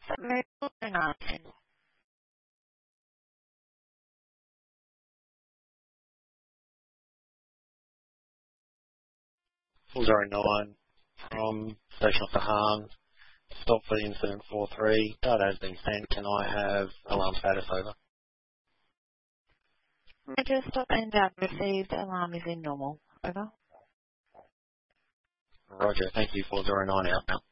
Very nice. 409 from Station of the Harm. Stop for incident 43. Data has been sent. Can I have alarm status over? Major stop and received. Alarm is in normal. Over. Roger. Thank you. 409 out now.